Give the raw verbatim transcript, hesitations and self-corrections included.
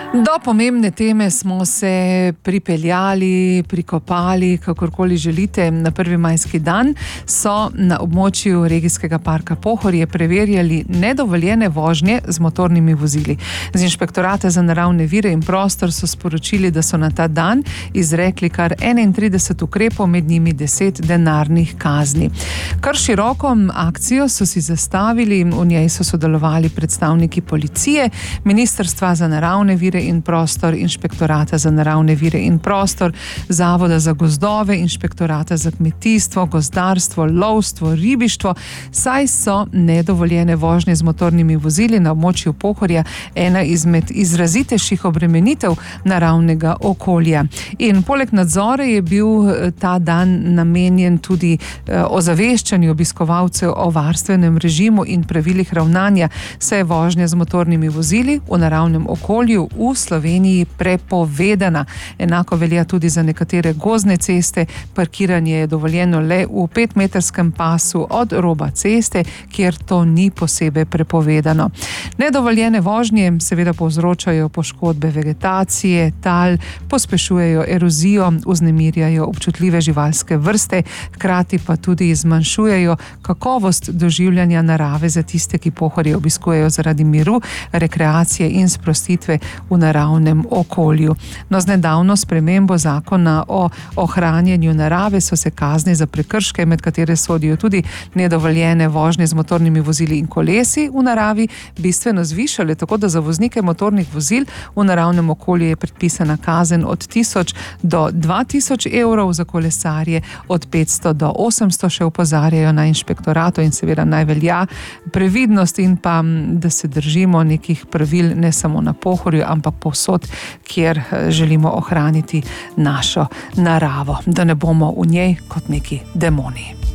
Do pomembne teme smo se pripeljali, prikopali, kakorkoli želite. Na prvi majski dan so na območju regijskega parka Pohorje preverjali nedovoljene vožnje z motornimi vozili. Z Inšpektorata za naravne vire in prostor so sporočili, da so na ta dan izrekli kar enaintrideset ukrepov, med njimi deset denarnih kazni. Kar široko akcijo so si zastavili, v njej so sodelovali predstavniki policije, Ministrstva za naravne vire in prostor, Inšpektorata za naravne vire in prostor, Zavoda za gozdove, Inšpektorata za kmetijstvo, gozdarstvo, lovstvo, ribištvo, saj so nedovoljene vožnje z motornimi vozili na območju Pohorja ena izmed izrazitejših obremenitev naravnega okolja. In poleg nadzora je bil ta dan namenjen tudi ozaveščanju obiskovalcev o varstvenem režimu in pravilih ravnanja, saj je vožnja z motornimi vozili v naravnem okolju v Sloveniji prepovedana. Enako velja tudi za nekatere gozdne ceste. Parkiranje je dovoljeno le v petmetrskem pasu od roba ceste, kjer to ni posebej prepovedano. Nedovoljene vožnje seveda povzročajo poškodbe vegetacije, tal, pospešujejo erozijo, vznemirjajo občutljive živalske vrste, hkrati pa tudi zmanjšujejo kakovost doživljanja narave za tiste, ki Pohorje obiskujejo zaradi miru, rekreacije in sprostitve v naravnem okolju. No, z nedavno spremembo zakona o ohranjanju narave so se kazni za prekrške, med katere sodijo tudi nedovoljene vožnje z motornimi vozili in kolesi v naravi, bistveno zvišale, tako da za voznike motornih vozil v naravnem okolju je predpisana kazen od tisoč do dva tisoč evrov, za kolesarje od petsto do osemsto, še opozarjajo na inšpektoratu, in seveda naj velja previdnost in pa, da se držimo nekih pravil ne samo na Pohorju, ampak povsod, kjer želimo ohraniti našo naravo, da ne bomo v njej kot neki demoni.